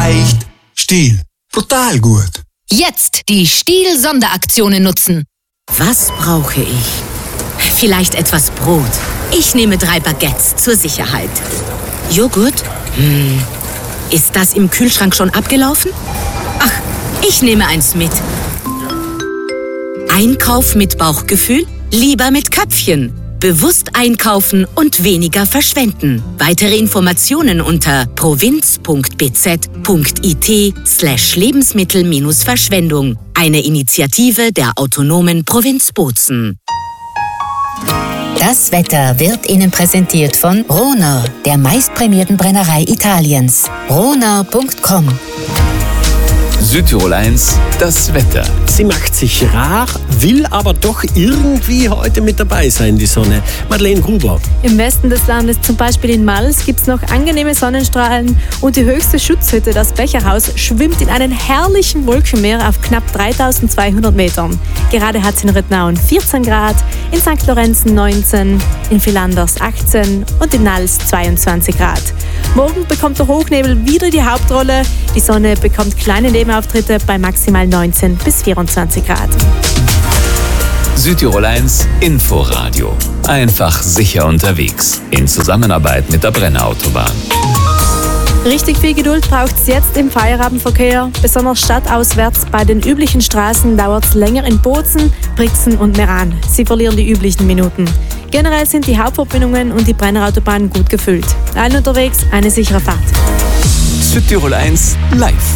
leicht. Stihl. Brutal gut. Jetzt die Stihl-Sonderaktionen nutzen. Was brauche ich? Vielleicht etwas Brot. Ich nehme 3 Baguettes zur Sicherheit. Joghurt? Ist das im Kühlschrank schon abgelaufen? Ach, ich nehme eins mit. Einkauf mit Bauchgefühl? Lieber mit Köpfchen. Bewusst einkaufen und weniger verschwenden. Weitere Informationen unter provinz.bz.it/Lebensmittel-Verschwendung. Eine Initiative der autonomen Provinz Bozen. Das Wetter wird Ihnen präsentiert von Rona, der meistprämierten Brennerei Italiens. Rona.com. Südtirol 1, das Wetter. Sie macht sich rar, will aber doch irgendwie heute mit dabei sein, die Sonne. Madeleine Gruber. Im Westen des Landes, zum Beispiel in Mals, gibt es noch angenehme Sonnenstrahlen und die höchste Schutzhütte, das Becherhaus, schwimmt in einem herrlichen Wolkenmeer auf knapp 3200 Metern. Gerade hat es in Rittnauen 14 Grad, in St. Lorenzen 19, in Villanders 18 und in Nals 22 Grad. Morgen bekommt der Hochnebel wieder die Hauptrolle. Die Sonne bekommt kleine Nebenauftritte bei maximal 19 bis 24 Grad. Südtirol 1, Inforadio. Einfach sicher unterwegs. In Zusammenarbeit mit der Brenner-Autobahn. Richtig viel Geduld braucht es jetzt im Feierabendverkehr. Besonders stadtauswärts bei den üblichen Straßen dauert es länger in Bozen, Brixen und Meran. Sie verlieren die üblichen Minuten. Generell sind die Hauptverbindungen und die Brenner-Autobahn gut gefüllt. Allen unterwegs eine sichere Fahrt. Südtirol 1, live.